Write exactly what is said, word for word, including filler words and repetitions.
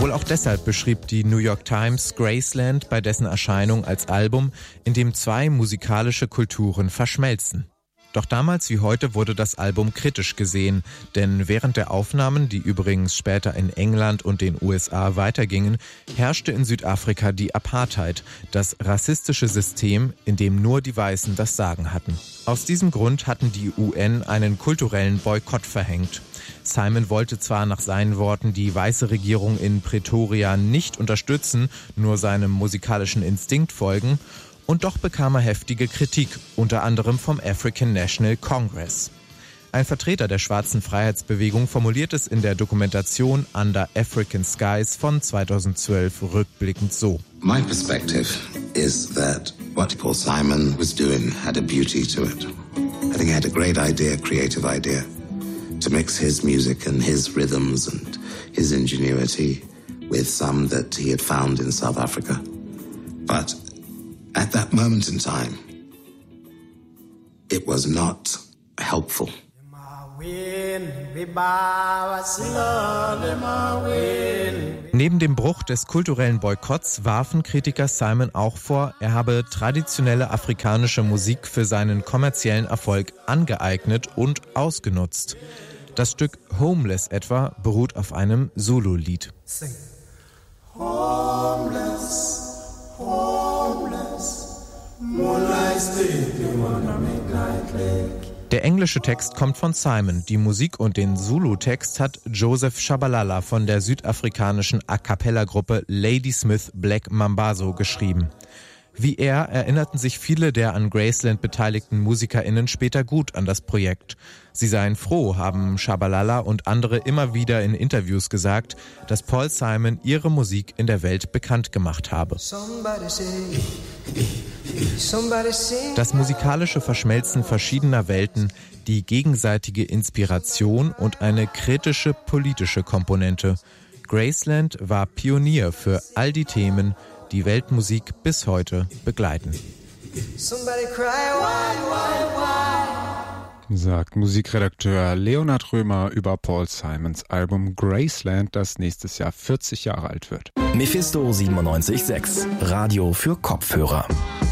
Wohl auch deshalb beschrieb die New York Times Graceland bei dessen Erscheinung als Album, in dem zwei musikalische Kulturen verschmelzen. Doch damals wie heute wurde das Album kritisch gesehen, denn während der Aufnahmen, die übrigens später in England und den U S A weitergingen, herrschte in Südafrika die Apartheid, das rassistische System, in dem nur die Weißen das Sagen hatten. Aus diesem Grund hatten die U N einen kulturellen Boykott verhängt. Simon wollte zwar nach seinen Worten die weiße Regierung in Pretoria nicht unterstützen, nur seinem musikalischen Instinkt folgen, und doch bekam er heftige Kritik, unter anderem vom African National Congress. Ein Vertreter der schwarzen Freiheitsbewegung formuliert es in der Dokumentation Under African Skies von zweitausendzwölf rückblickend so. My perspective is that what Paul Simon was doing had a beauty to it. I think he had a great idea, creative idea, to mix his music and his rhythms and his ingenuity with some that he had found in South Africa. But at that moment in time, it was not helpful. Neben dem Bruch des kulturellen Boykotts warfen Kritiker Simon auch vor, er habe traditionelle afrikanische Musik für seinen kommerziellen Erfolg angeeignet und ausgenutzt. Das Stück Homeless etwa beruht auf einem Zulu-Lied. Homeless, homeless, der englische Text kommt von Simon. Die Musik und den Zulu-Text hat Joseph Shabalala von der südafrikanischen A-Cappella-Gruppe Ladysmith Black Mambazo geschrieben. Wie er erinnerten sich viele der an Graceland beteiligten MusikerInnen später gut an das Projekt. Sie seien froh, haben Shabalala und andere immer wieder in Interviews gesagt, dass Paul Simon ihre Musik in der Welt bekannt gemacht habe. Das musikalische Verschmelzen verschiedener Welten, die gegenseitige Inspiration und eine kritische politische Komponente. Graceland war Pionier für all die Themen, die Weltmusik bis heute begleiten. Sagt Musikredakteur Leonhard Römer über Paul Simons Album Graceland, das nächstes Jahr vierzig Jahre alt wird. Mephisto siebenundneunzig Komma sechs, Radio für Kopfhörer.